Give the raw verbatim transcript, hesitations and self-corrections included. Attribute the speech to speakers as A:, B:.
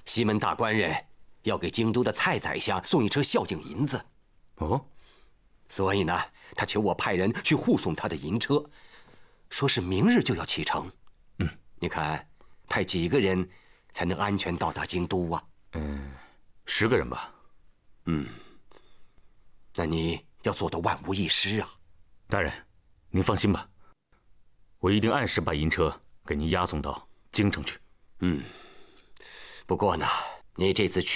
A: 西门大官人要给京都的蔡宰相送一车孝敬银子。
B: 哦，
A: 所以呢，他求我派人去护送他的银车，说是明日就要启程。
B: 嗯，
A: 你看，派几个人才能安全到达京都啊？
B: 嗯，十个人吧。
A: 嗯，那你要做到万无一失啊。
B: 大人，您放心吧，我一定按时把银车给您押送到京城去。
A: 嗯，不过呢，你这次去